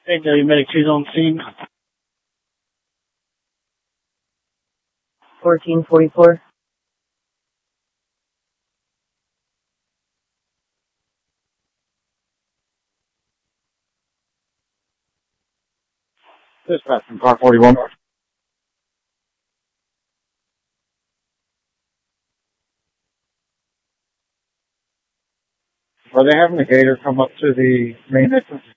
Hey, Medic 2's on scene. 1444. Dispatch from car 41. Are they having the gator come up to the main entrance?